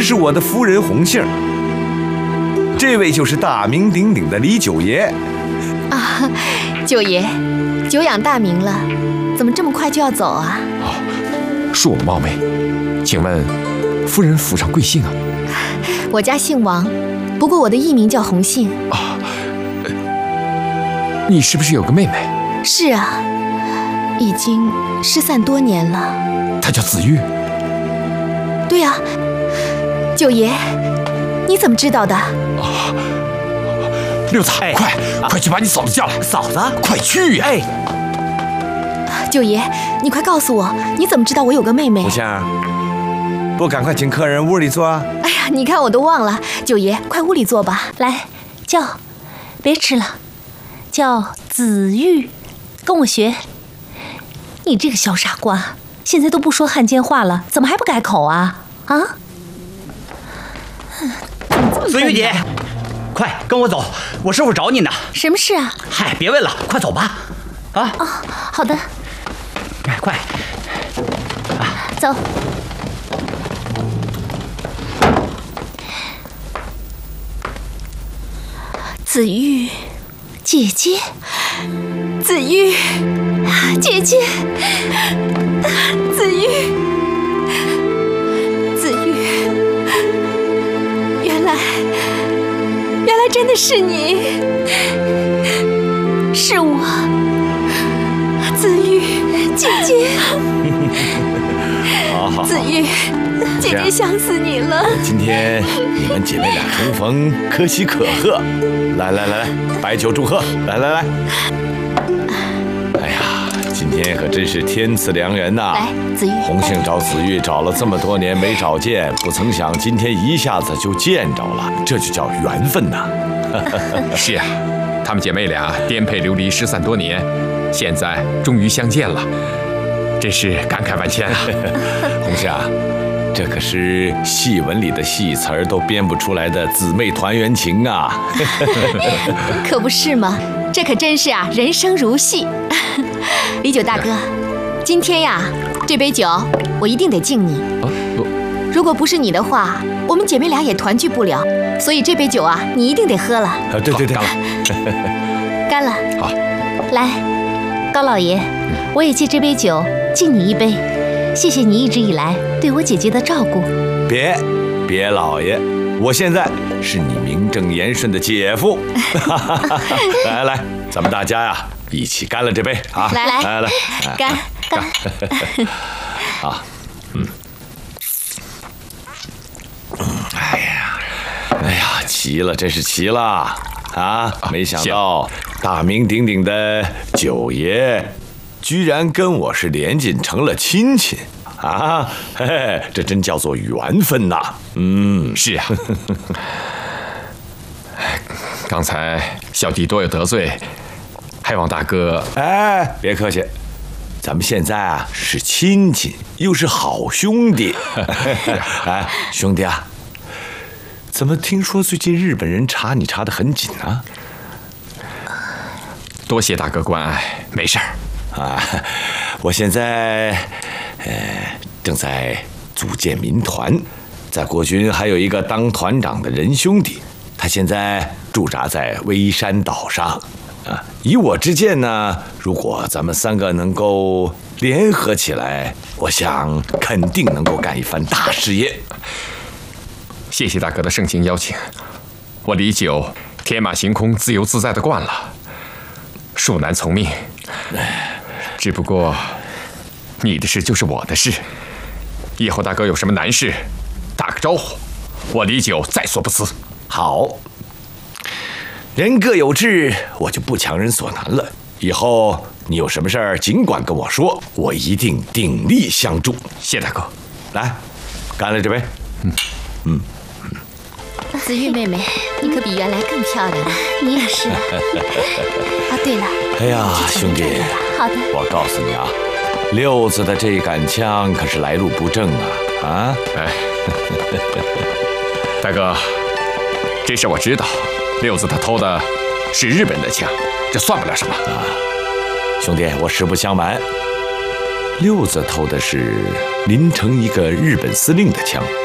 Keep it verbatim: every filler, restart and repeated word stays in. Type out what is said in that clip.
是我的夫人红杏，这位就是大名鼎鼎的李九爷。 啊，九爷，久仰大名了，怎么这么快就要走啊？ 哦，恕我冒昧，请问夫人府上贵姓啊？ 我家姓王，不过我的艺名叫红杏。 啊，呃，你是不是有个妹妹？ 是啊，已经失散多年了。 她叫紫玉。 对啊，九爷，你怎么知道的？ 啊，六子，哎、快、啊、快去把你嫂子叫来！ 嫂子， 快去呀！ 哎， 九爷，你快告诉我，你怎么知道我有个妹妹？ 红杏，不赶快请客人屋里坐啊！ 哎呀，你看我都忘了，九爷，快屋里坐吧。 来，叫，别吃了，叫紫玉，跟我学。你这个小傻瓜，现在都不说汉奸话了，怎么还不改口啊？啊？ 紫玉姐，快跟我走，我师傅找你呢。 什么事啊？ 嗨，别问了，快走吧。啊？ 哦，好的。 哎，快， 啊，走。 紫玉， 姐姐， 紫玉，姐姐，紫玉，紫玉，原来，原来真的是你，是我，紫玉，姐姐。 好好好， 紫玉，姐姐想死你了。 今天你们姐妹俩重逢，可喜可贺。来来来来，白酒祝贺！来来来。哎呀，今天可真是天赐良人呐！ 来，紫玉。 红杏找紫玉找了这么多年没找见，不曾想今天一下子就见着了，这就叫缘分呐！ 是啊，她们姐妹俩颠沛流离失散多年，现在终于相见了，真是感慨万千啊！ 红杏，这可是戏文里的戏词儿都编不出来的姊妹团圆情啊！ 可不是吗？这可真是啊，人生如戏。李九大哥，今天呀，这杯酒我一定得敬你。 啊， 如果不是你的话，我们姐妹俩也团聚不了。所以这杯酒啊，你一定得喝了。啊， 对对对， 干了， 干了。 好， 来，高老爷，我也借这杯酒敬你一杯。谢谢你一直以来对我姐姐的照顾。 别，别老爷，我现在是你名正言顺的姐夫。来来，咱们大家呀一起干了这杯啊！ 来来来来， 干干。 啊，嗯，哎呀，哎呀，齐了，真是齐了啊！没想到大名鼎鼎的九爷，居然跟我是连襟成了亲戚啊！嘿嘿，这真叫做缘分呐！嗯， 是啊。刚才小弟多有得罪，还望大哥…… 哎，别客气，咱们现在啊是亲戚，又是好兄弟。哎，兄弟啊，怎么听说最近日本人查你查得很紧啊？ 多谢大哥关爱，没事儿。 啊，我现在呃正在组建民团，在国军还有一个当团长的仁兄弟，他现在驻扎在微山岛上。啊，以我之见呢，如果咱们三个能够联合起来，我想肯定能够干一番大事业。 谢谢大哥的盛情邀请，我李九天马行空、自由自在的惯了，恕难从命。只不过，你的事就是我的事，以后大哥有什么难事，打个招呼，我李九在所不辞。 好，人各有志，我就不强人所难了。以后你有什么事儿，尽管跟我说，我一定鼎力相助。 谢大哥， 来，干了这杯。嗯嗯。 紫玉妹妹，你可比原来更漂亮了。 你也是。 啊，对了， 哎呀，兄弟， 好的， 我告诉你啊，六子的这杆枪可是来路不正啊！啊， 哎，大哥，这事我知道，六子他偷的是日本的枪，这算不了什么啊。 兄弟，我实不相瞒，六子偷的是林城一个日本司令的枪。